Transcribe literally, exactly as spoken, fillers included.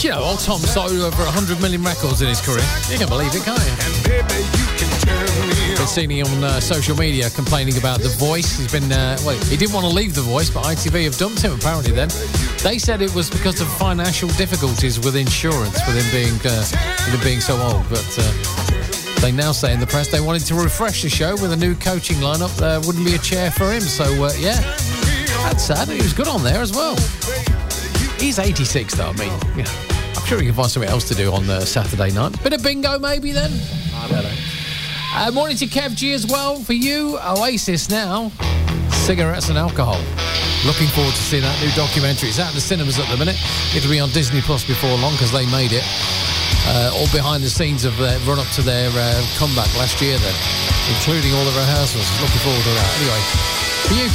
You know, old Tom sold over one hundred million records in his career. You can believe it, can't you? Been seen him on uh, social media complaining about The Voice. He's been, uh, well, he didn't want to leave The Voice, but I T V have dumped him apparently then. They said it was because of financial difficulties with insurance, with him being, uh, with him being so old. But uh, they now say in the press they wanted to refresh the show with a new coaching lineup. There wouldn't be a chair for him. So, uh, yeah, that's sad. He was good on there as well. He's eighty-six, though. I mean, you know, I'm sure he can find something else to do on uh, Saturday night. Bit of bingo, maybe, then? I don't know. Uh, morning to Kev G as well. For you, Oasis now. Cigarettes and alcohol. Looking forward to seeing that new documentary. It's out in the cinemas at the minute. It'll be on Disney Plus before long because they made it. Uh, all behind the scenes of their run up to their uh, comeback last year then, including all the rehearsals. Looking forward to that. Anyway, for you,